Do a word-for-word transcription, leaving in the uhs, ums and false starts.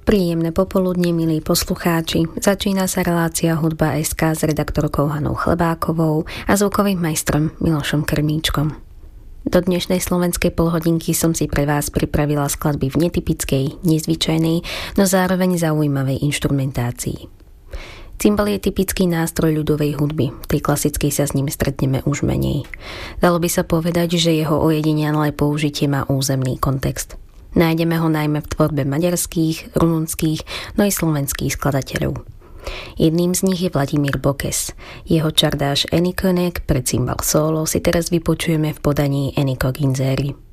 Príjemné popoludne, milí poslucháči. Začína sa relácia Hudba bodka es ká s redaktorkou Hanou Chlebákovou a zvukovým majstrom Milošom Krmíčkom. Do dnešnej slovenskej polhodinky som si pre vás pripravila skladby v netypickej, nezvyčajnej, no zároveň zaujímavej inštrumentácii. Cimbal je typický nástroj ľudovej hudby, pri klasickej sa s ním stretneme už menej. Dalo by sa povedať, že jeho ojedinelé použitie má územný kontext. Nájdeme ho najmä v tvorbe maďarských, rumunských, no i slovenských skladateľov. Jedným z nich je Vladimír Bokes. Jeho čardáš Enikönek pre cimbal solo si teraz vypočujeme v podaní Eniko Ginzéry.